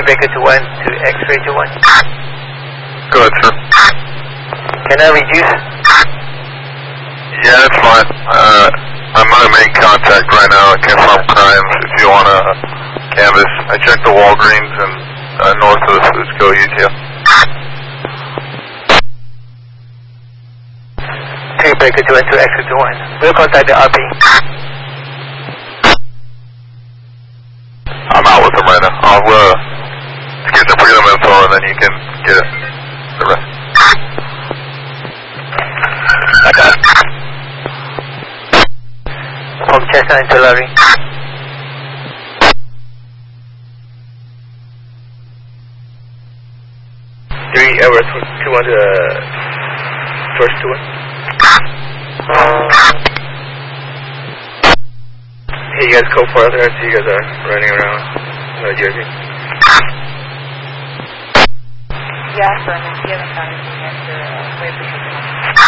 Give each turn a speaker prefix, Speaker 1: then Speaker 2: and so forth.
Speaker 1: Baker to 1 to X-ray to 1.
Speaker 2: Go ahead, sir.
Speaker 1: Can I reduce?
Speaker 2: Yeah, that's fine. I'm on a main contact right now at Confirm Crimes. If you want to canvas, I checked the Walgreens and north of the Fusco UTL.
Speaker 1: Baker to 1 to X-ray to 1. We'll contact the RP.
Speaker 2: I'm out with them right now. I'll get the prelim info and then you can get the rest.
Speaker 1: I got it. From Chestnut and Tulare. 3 hours, 2 on the first 2 one. Hey, you guys go farther. I see you guys are running around New Jersey.
Speaker 3: Yeah, Furman, you haven't found anything yet for way